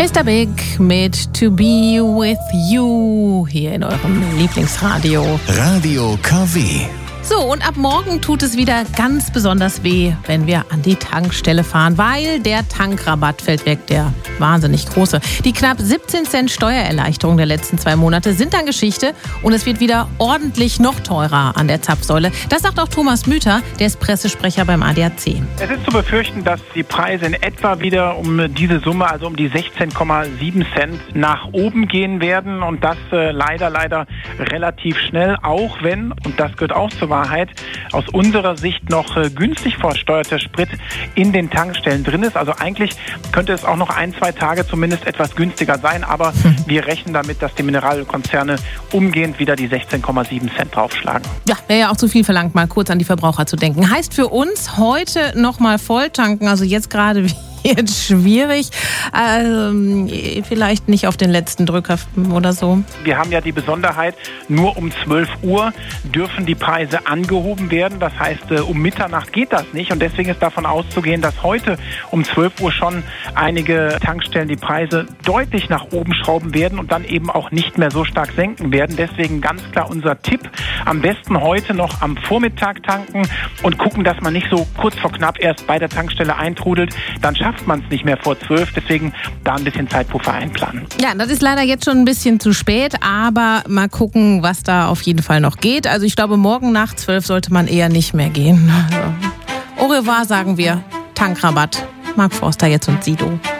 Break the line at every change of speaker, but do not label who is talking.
Mr. Big mit To Be With You hier in eurem Lieblingsradio.
Radio KW.
So, und ab morgen tut es wieder ganz besonders weh, wenn wir an die Tankstelle fahren, weil der Tankrabatt fällt weg, der wahnsinnig große. Die knapp 17 Cent Steuererleichterung der letzten 2 Monate sind dann Geschichte und es wird wieder ordentlich noch teurer an der Zapfsäule. Das sagt auch Thomas Müther, der ist Pressesprecher beim ADAC.
Es ist zu befürchten, dass die Preise in etwa wieder um diese Summe, also um die 16,7 Cent nach oben gehen werden und das leider relativ schnell, auch wenn, und das gehört auch zur Wahrheit, aus unserer Sicht noch günstig versteuerter Sprit in den Tankstellen drin ist. Also eigentlich könnte es auch noch 1-2 Tage zumindest etwas günstiger sein, aber wir rechnen damit, dass die Mineralölkonzerne umgehend wieder die 16,7 Cent draufschlagen.
Ja, wäre ja auch zu viel verlangt, mal kurz an die Verbraucher zu denken. Heißt für uns heute nochmal volltanken, also jetzt gerade wird schwierig, vielleicht nicht auf den letzten Drücker oder so.
Wir haben ja die Besonderheit, nur um 12 Uhr dürfen die Preise angehoben werden. Das heißt, um Mitternacht geht das nicht und deswegen ist davon auszugehen, dass heute um 12 Uhr schon einige Tankstellen die Preise deutlich nach oben schrauben werden und dann eben auch nicht mehr so stark senken werden. Deswegen ganz klar unser Tipp, am besten heute noch am Vormittag tanken und gucken, dass man nicht so kurz vor knapp erst bei der Tankstelle eintrudelt. Dann schafft man es nicht mehr vor 12, deswegen da ein bisschen Zeitpuffer einplanen.
Ja, das ist leider jetzt schon ein bisschen zu spät, aber mal gucken, was da auf jeden Fall noch geht. Also ich glaube, morgen nach 12 sollte man eher nicht mehr gehen. Also, au revoir sagen wir, Tankrabatt. Marc Forster jetzt und Sido.